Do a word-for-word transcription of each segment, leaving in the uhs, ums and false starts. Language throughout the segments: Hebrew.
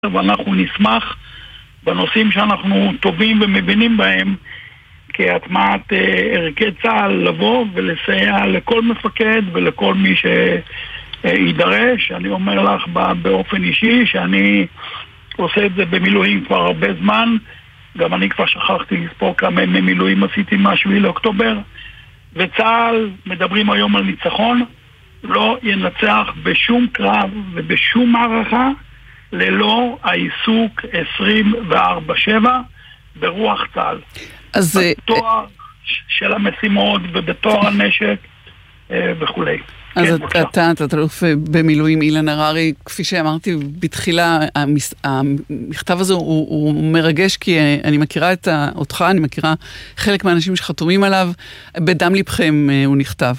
ואנחנו נשמח בנושאים שאנחנו טובים ומבינים בהם כהטמעת ערכי צה"ל לבוא ולסייע לכל מפקד ולכל מי שידרש. אני אומר לך באופן אישי שאני עושה את זה במילואים כבר הרבה זמן, גם אני כבר שכחתי לספור כמה מילואים עשיתי מהשביעי לאוקטובר, וצה"ל מדברים היום על ניצחון, לא ינצח בשום קרב ובשום מערכה ללא העיסוק עשרים וארבע שבע ברוח צה"ל. אז בתואר של המשימות ובתואר הנשק וכו'. אז אתה, אתה תלוף במילואים אילן הררי, כפי שאמרתי בתחילה, המכתב הזה הוא מרגש, כי אני מכירה אותך, אני מכירה חלק מהאנשים שחתומים עליו, בדם לבכם הוא נכתב.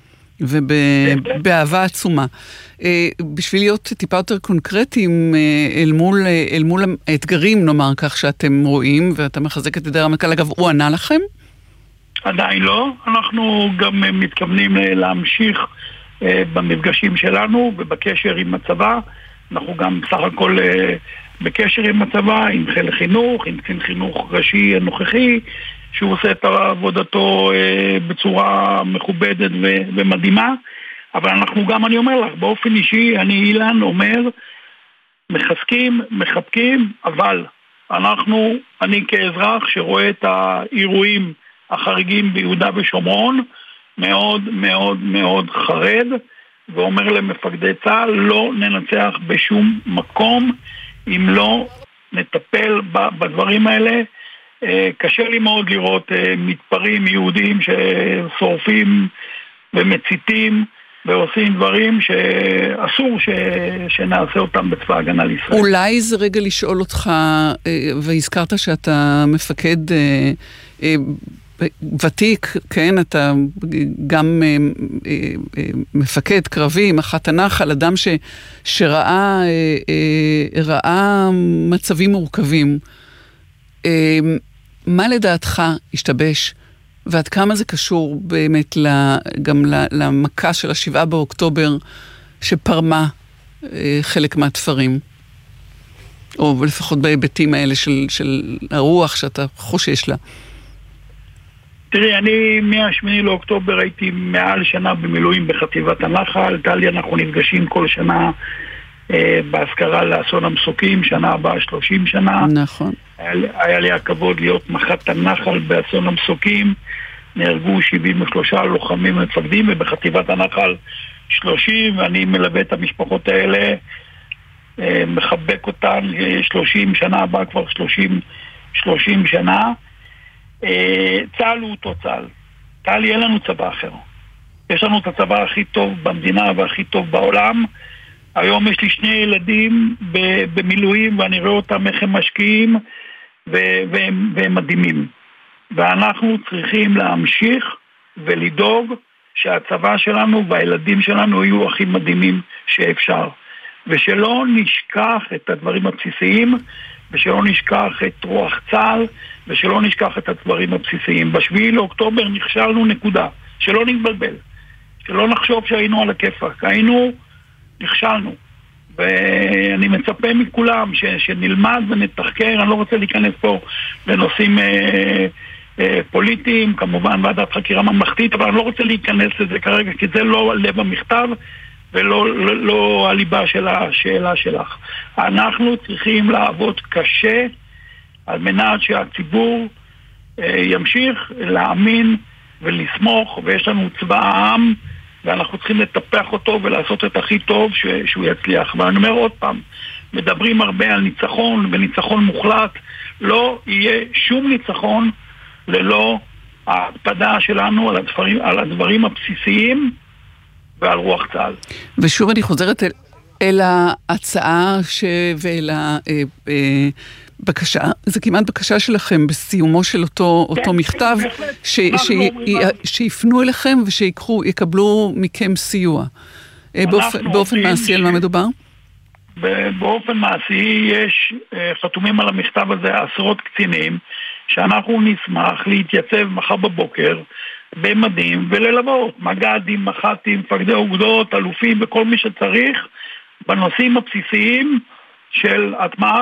ובאהבה עצומה. בשביל להיות טיפה יותר קונקרטיים אל מול, אל מול האתגרים, נאמר כך, שאתם רואים, ואתה מחזק את ידי הרמטכ"ל, אגב, הוא ענה לכם? עדיין לא. אנחנו גם מתכוונים להמשיך במפגשים שלנו ובקשר עם הצבא. אנחנו גם בסך הכל בקשר עם הצבא, עם חיל חינוך, עם קצין חינוך ראשי הנוכחי, שהוא עושה את עבודתו בצורה מכובדת ומדהימה. אבל אנחנו גם, אני אומר לך, באופן אישי, אני אילן אומר, מחזקים, מחבקים, אבל אנחנו, אני כאזרח שרואה את האירועים החריגים ביהודה ושומרון, מאוד מאוד מאוד חרד, ואומר למפקדי צה"ל, לא ננצח בשום מקום אם לא נטפל בדברים האלה. קשה לי מאוד לראות מתפרים יהודים ששורפים ומציתים ועושים דברים שאסור ש... שנעשה אותם בצבא הגנה לישראל. אולי זה רגע לשאול אותך, והזכרת שאתה מפקד ותיק, כן, אתה גם מפקד קרבי, מח"ט הנחל, אדם ש... שראה ראה מצבים מורכבים. מה לדעתך השתבש, ועד כמה זה קשור באמת גם למכה של השבעה באוקטובר שפרמה חלק מהתפרים, או לפחות בהיבטים האלה של, של הרוח שאתה חושש לה? תראי, אני מהשמיני לאוקטובר הייתי מעל שנה במילואים בחטיבת הנחל. טלי, אנחנו נפגשים כל שנה בהזכרה לאסון המסוקים, שנה הבאה שלושים שנה. נכון. היה, היה לי הכבוד להיות מח"ט הנחל באסון המסוקים, נהרגו שבעים ושלושה לוחמים מפקדים, ובחטיבת הנחל שלושים, ואני מלווה את המשפחות האלה, מחבק אותן שלושים שנה הבאה, כבר שלושים, שלושים שנה. צה"ל הוא אותו צה"ל. צה"ל, אין לנו צבא אחר. יש לנו את הצבא הכי טוב במדינה והכי טוב בעולם. היום יש לי שני ילדים במילואים, ואני רואה אותם איך הם משקיעים והם, והם מדהימים. ואנחנו צריכים להמשיך ולדאוג שהצבא שלנו והילדים שלנו יהיו הכי מדהימים שאפשר. ושלא נשכח את הדברים הבסיסיים, ושלא נשכח את רוח צה"ל, ושלא נשכח את הדברים הבסיסיים. בשביעי לאוקטובר נכשלנו, נקודה. שלא נתבלבל. שלא נחשוב שהיינו על הכיפק. היינו, נכשלנו. ואני מצפה מכולם ש, שנלמד ונתחקר. אני לא רוצה להיכנס פה לנושאים אה, אה, פוליטיים, כמובן ועדת חקירה ממלכתית, אבל אני לא רוצה להיכנס לזה כרגע, כי זה לא לב המכתב ולא לא, לא הליבה של השאלה שלך. אנחנו צריכים לעבוד קשה על מנת שהציבור אה, ימשיך להאמין ולסמוך, ויש לנו צבא העם, ואנחנו צריכים לטפח אותו ולעשות את הכי טוב ש... שהוא יצליח. ואני אומר עוד פעם, מדברים הרבה על ניצחון וניצחון מוחלט. לא יהיה שום ניצחון ללא ההקפדה שלנו על הדברים, על הדברים הבסיסיים ועל רוח צה"ל. ושוב אני חוזרת אל, אל ההצעה ש... ואל הבקשה, זה כמעט בקשה שלכם בסיומו של אותו, כן, אותו מכתב, ש... ש... שיפנו אליכם ושיקחו, יקבלו מכם סיוע. באופן, באופן מעשי, על מה מדובר? באופן מעשי יש חתומים על המכתב הזה עשרות קצינים, שאנחנו נשמח להתייצב מחר בבוקר במדים וללוות מג"דים, מח"טים, מפקדי אוגדות, אלופים וכל מי שצריך בנושאים הבסיסיים של הטמעה